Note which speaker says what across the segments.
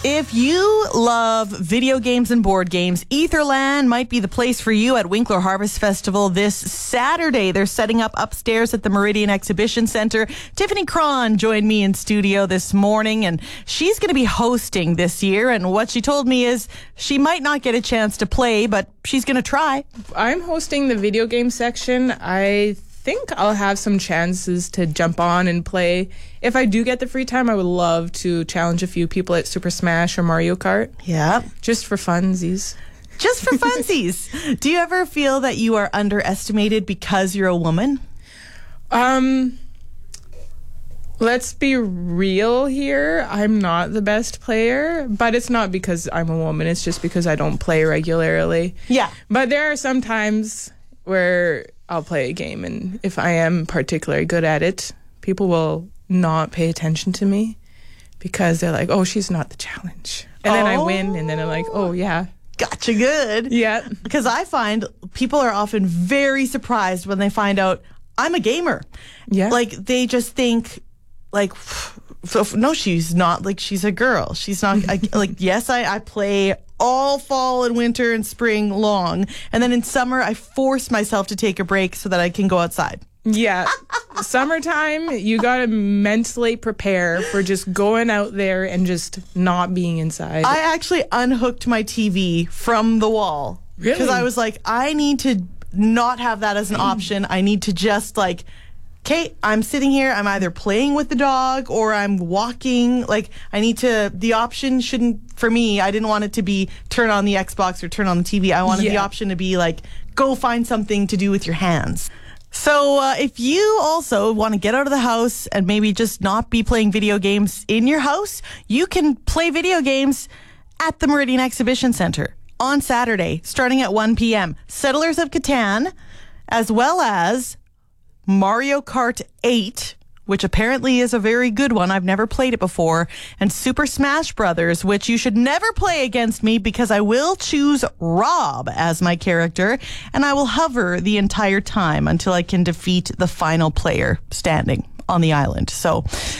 Speaker 1: If you love video games and board games, Etherland might be the place for you at Winkler Harvest Festival this Saturday. They're setting up upstairs at the Meridian Exhibition Center. Tiffany Cron joined me in studio this morning, and she's going to be hosting this year. And what she told me is she might not get a chance to play, but she's going to try.
Speaker 2: I'm hosting the video game section. I think I'll have some chances to jump on and play. If I do get the free time, I would love to challenge a few people at Super Smash or Mario Kart.
Speaker 1: Yeah.
Speaker 2: Just for funsies.
Speaker 1: Just for funsies. Do you ever feel that you are underestimated because you're a woman?
Speaker 2: Let's be real here. I'm not the best player, but it's not because I'm a woman. It's just because I don't play regularly.
Speaker 1: Yeah.
Speaker 2: But there are some times where I'll play a game, and if I am particularly good at it, people will not pay attention to me because they're like, oh, she's not the challenge. And then I win, and then I'm like, oh, yeah.
Speaker 1: Gotcha good.
Speaker 2: Yeah.
Speaker 1: Because I find people are often very surprised when they find out I'm a gamer.
Speaker 2: Yeah.
Speaker 1: Like, they just think, like, so no, she's not. Like, she's a girl. She's not, like, yes, I play all fall and winter and spring long. And then in summer, I force myself to take a break so that I can go outside.
Speaker 2: Yeah. Summertime, you got to mentally prepare for just going out there and just not being inside.
Speaker 1: I actually unhooked my TV from the wall.
Speaker 2: Really?
Speaker 1: Because I was like, I need to not have that as an option. I need to just like, okay, I'm sitting here. I'm either playing with the dog or I'm walking. Like, I need to, the option shouldn't, for me, I didn't want it to be turn on the Xbox or turn on the TV. I wanted the option to be like, go find something to do with your hands. So if you also want to get out of the house and maybe just not be playing video games in your house, you can play video games at the Meridian Exhibition Center on Saturday, starting at 1 p.m. Settlers of Catan, as well as Mario Kart 8, which apparently is a very good one. I've never played it before. And Super Smash Brothers, which you should never play against me because I will choose Rob as my character, and I will hover the entire time until I can defeat the final player standing on the island. So,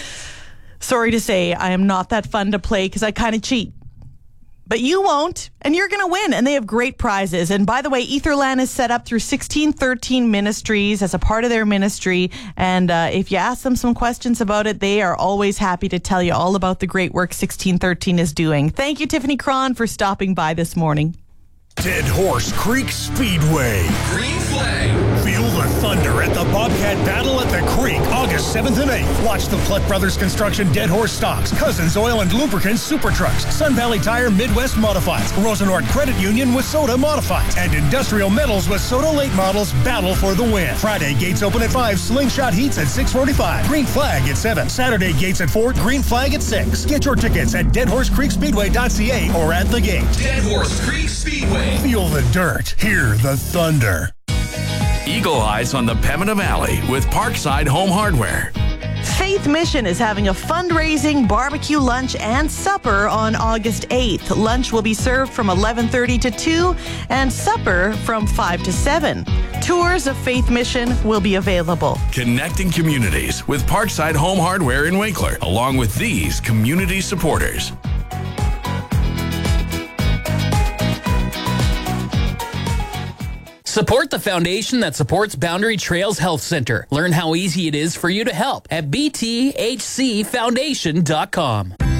Speaker 1: sorry to say, I am not that fun to play because I kind of cheat. But you won't, and you're going to win, and they have great prizes. And by the way, Etherland is set up through 1613 Ministries as a part of their ministry, and if you ask them some questions about it, they are always happy to tell you all about the great work 1613 is doing. Thank you, Tiffany Cron, for stopping by this morning.
Speaker 3: Dead Horse Creek Speedway.
Speaker 4: Green flag.
Speaker 3: Feel the thunder at the Bobcat Battle at the Creek, August 7th and 8th. Watch the Plutt Brothers Construction Dead Horse Stocks, Cousins Oil and Lubricants Super Trucks, Sun Valley Tire Midwest Modifieds, Rosenort Credit Union with Soda Modifieds, and Industrial Metals with Soda Late Models battle for the win. Friday, gates open at 5, Slingshot Heats at 6:45, Green Flag at 7. Saturday, gates at 4, Green Flag at 6. Get your tickets at deadhorsecreekspeedway.ca or at the gate.
Speaker 4: Dead Horse Creek Speedway.
Speaker 3: Feel the dirt. Hear the thunder.
Speaker 4: Eagle Eyes on the Pembina Valley with Parkside Home Hardware.
Speaker 1: Faith Mission is having a fundraising barbecue lunch and supper on August 8th. Lunch will be served from 11:30 to 2 and supper from 5 to 7. Tours of Faith Mission will be available.
Speaker 4: Connecting communities with Parkside Home Hardware in Winkler, along with these community supporters.
Speaker 5: Support the foundation that supports Boundary Trails Health Center. Learn how easy it is for you to help at bthcfoundation.com.